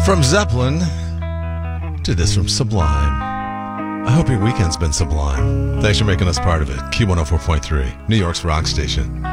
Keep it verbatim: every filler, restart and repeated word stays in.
From Zeppelin to this from Sublime. I hope your weekend's been sublime. Thanks for making us part of it. Q one oh four point three, New York's rock station.